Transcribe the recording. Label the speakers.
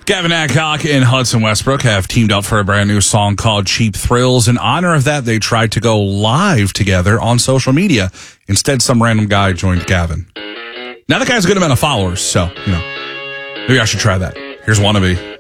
Speaker 1: Gavin Adcock and Hudson Westbrook have teamed up for a brand new song called Cheap Thrills. In honor of that, they tried to go live together on social media. Instead, some random guy joined Gavin. Now, the guy's a good amount of followers, so, maybe I should try that. Here's Wannabe.